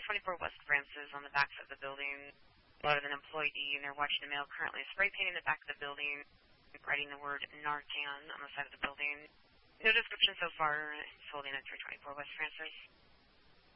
324 West Francis on the backside of the building. A lot of an employee, and they're watching the mail currently spray painting the back of the building, writing the word Narcan on the side of the building. No description so far. It's holding at 324 West Francis.